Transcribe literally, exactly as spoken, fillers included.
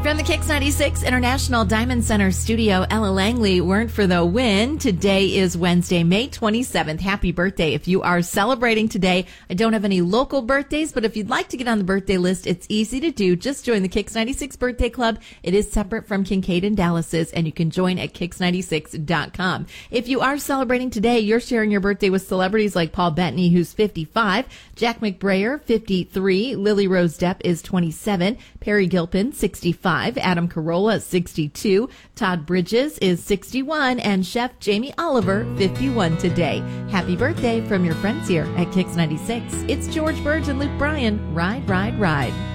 From the Kix ninety-six International Diamond Center studio, Ella Langley weren't for the win. Today is Wednesday, May twenty-seventh. Happy birthday if you are celebrating today. I don't have any local birthdays, but if you'd like to get on the birthday list, it's easy to do. Just join the Kix ninety-six Birthday Club. It is separate from Kincaid and Dallas's, and you can join at kix ninety-six dot com. If you are celebrating today, you're sharing your birthday with celebrities like Paul Bettany, who's fifty-five, Jack McBrayer, fifty-three, Lily Rose Depp is twenty-seven, Perry Gilpin, sixty-five, Adam Carolla, sixty-two, Todd Bridges is sixty-one, and Chef Jamie Oliver, fifty-one today. Happy birthday from your friends here at Kix ninety-six. It's George Burge and Luke Bryan. Ride, ride, ride.